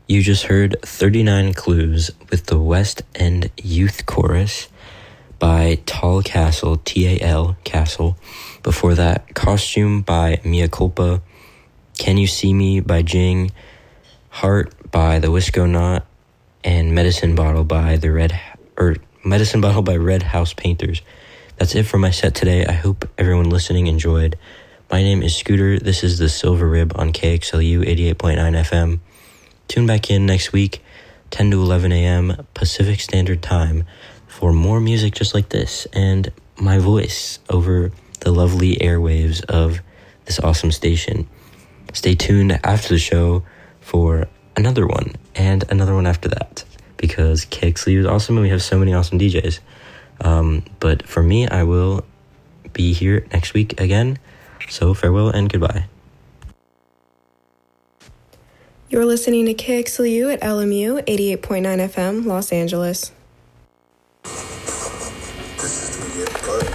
You just heard 39 Clues with the West End Youth Chorus by Tall Castle, T-A-L, Castle. Before that, Costume by Mia Culpa, Can You See Me by Jing, Heart by the Wisco Knot, and Medicine Bottle by Red House Painters. That's it for my set today. I hope everyone listening enjoyed. My name is Scooter. This is the Silver Rib on KXLU 88.9 FM. Tune back in next week, 10 to 11 a.m. Pacific Standard Time, for more music just like this and my voice over the lovely airwaves of this awesome station. Stay tuned after the show for another one and another one after that, because KXLU is awesome and we have so many awesome DJs. But for me, I will be here next week again. So farewell and goodbye. You're listening to KXLU at LMU 88.9 FM, Los Angeles. This is the part.